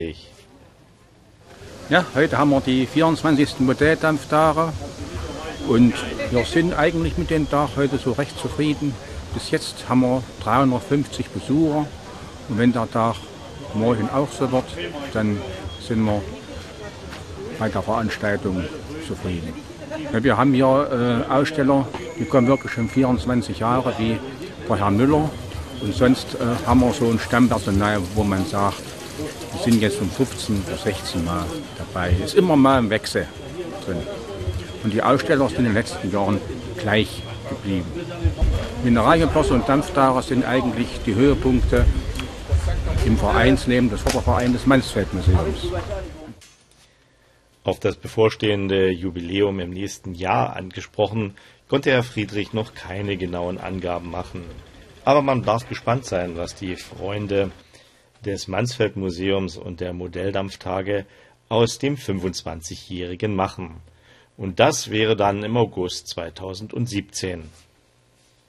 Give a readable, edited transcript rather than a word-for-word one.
Ja, heute haben wir die 24. Modelldampftage und wir sind eigentlich mit dem Tag heute so recht zufrieden. Bis jetzt haben wir 350 Besucher und wenn der Tag morgen auch so wird, dann sind wir bei der Veranstaltung zufrieden. Ja, wir haben hier Aussteller, die kommen wirklich schon 24 Jahre, wie der Herr Müller. Und sonst haben wir so ein Stammpersonal, wo man sagt, wir sind jetzt um 15 oder 16 Mal dabei. Ist immer mal im Wechsel drin. Und die Aussteller sind in den letzten Jahren gleich geblieben. Mineralienbörse und Dampftage sind eigentlich die Höhepunkte im Vereinsleben des Fördervereins des Mansfeld-Museums. Auf das bevorstehende Jubiläum im nächsten Jahr angesprochen, konnte Herr Friedrich noch keine genauen Angaben machen. Aber man darf gespannt sein, was die Freunde des Mansfeld-Museums und der Modelldampftage aus dem 25-Jährigen machen. Und das wäre dann im August 2017.